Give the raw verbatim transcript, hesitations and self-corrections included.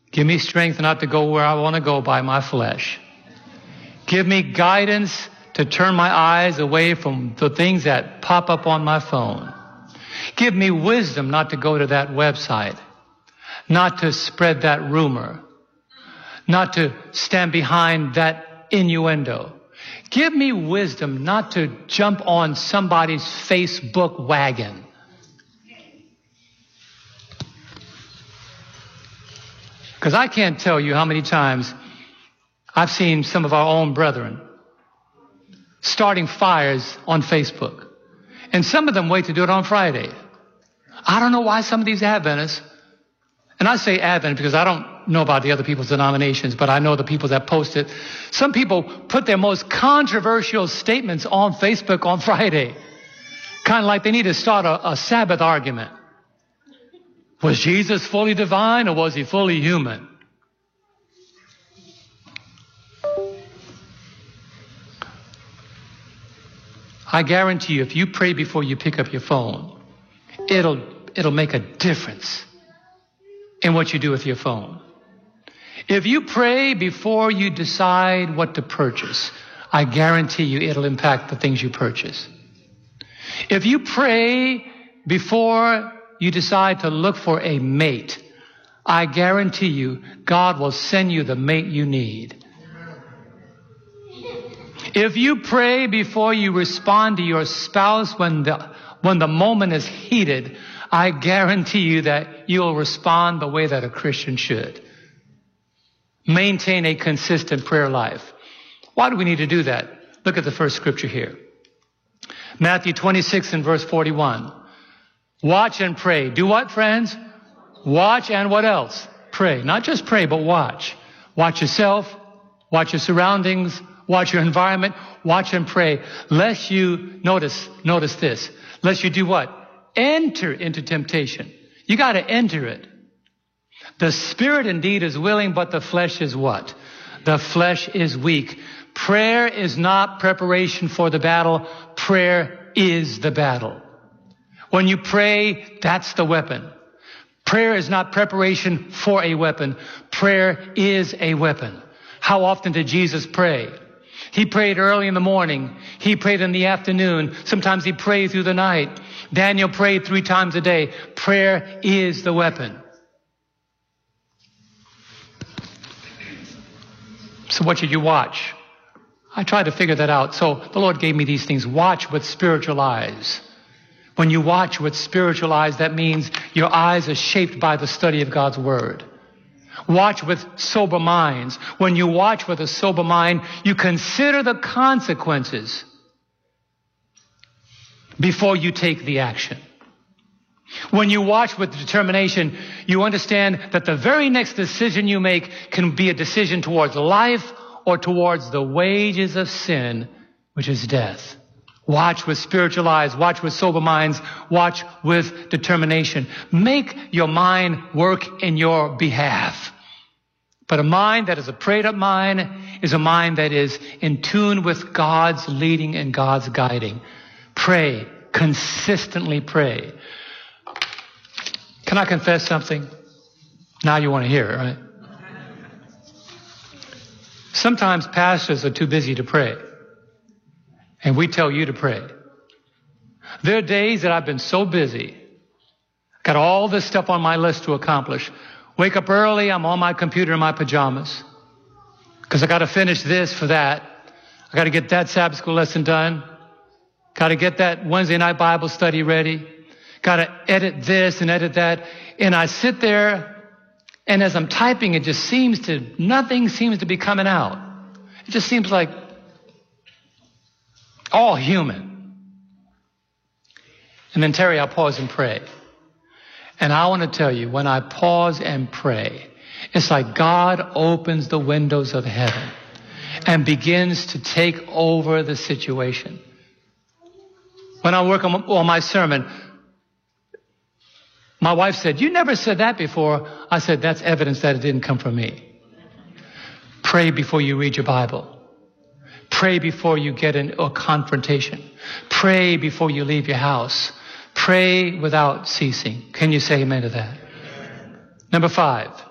Give me strength not to go where I want to go by my flesh. Give me guidance to turn my eyes away from the things that pop up on my phone. Give me wisdom not to go to that website, not to spread that rumor, not to stand behind that innuendo. Give me wisdom not to jump on somebody's Facebook wagon. Because I can't tell you how many times I've seen some of our own brethren starting fires on Facebook. And some of them wait to do it on Friday. I don't know why some of these Adventists, and I say Advent because I don't know about the other people's denominations, but I know the people that post it. Some people put their most controversial statements on Facebook on Friday. Kind of like they need to start a, a Sabbath argument. Was Jesus fully divine or was he fully human? I guarantee you, if you pray before you pick up your phone, it'll, it'll make a difference in what you do with your phone. If you pray before you decide what to purchase, I guarantee you it'll impact the things you purchase. If you pray before you decide to look for a mate, I guarantee you God will send you the mate you need. If you pray before you respond to your spouse when the, when the moment is heated, I guarantee you that you'll respond the way that a Christian should. Maintain a consistent prayer life. Why do we need to do that? Look at the first scripture here. Matthew twenty-six and verse forty-one. Watch and pray. Do what, friends? Watch and what else? Pray. Not just pray, but watch. Watch yourself. Watch your surroundings. Watch your environment. Watch and pray. Lest you, notice, notice this. Lest you do what? Enter into temptation. You got to enter it. The spirit indeed is willing, but the flesh is what? The flesh is weak. Prayer is not preparation for the battle. Prayer is the battle. When you pray, that's the weapon. Prayer is not preparation for a weapon. Prayer is a weapon. How often did Jesus pray? He prayed early in the morning. He prayed in the afternoon. Sometimes he prayed through the night. Daniel prayed three times a day. Prayer is the weapon. So what should you watch? I tried to figure that out. So the Lord gave me these things. Watch with spiritual eyes. When you watch with spiritual eyes, that means your eyes are shaped by the study of God's word. Watch with sober minds. When you watch with a sober mind, you consider the consequences before you take the action. When you watch with determination, you understand that the very next decision you make can be a decision towards life or towards the wages of sin, which is death. Watch with spiritual eyes. Watch with sober minds. Watch with determination. Make your mind work in your behalf. But a mind that is a prayed up mind is a mind that is in tune with God's leading and God's guiding. Pray. Consistently pray. Can I confess something? Now you want to hear it, right? Sometimes pastors are too busy to pray. And we tell you to pray. There are days that I've been so busy, got all this stuff on my list to accomplish. Wake up early, I'm on my computer in my pajamas because I got to finish this for that. I got to get that Sabbath school lesson done. Got to get that Wednesday night Bible study ready. Got to edit this and edit that. And I sit there, and as I'm typing, it just seems to, nothing seems to be coming out. It just seems like all human. And then, Terry, I'll pause and pray. And I want to tell you, when I pause and pray, it's like God opens the windows of heaven and begins to take over the situation. When I work on, on my sermon, my wife said, "You never said that before." I said, "That's evidence that it didn't come from me." Pray before you read your Bible. Pray before you get in a confrontation. Pray before you leave your house. Pray without ceasing. Can you say amen to that? Number five.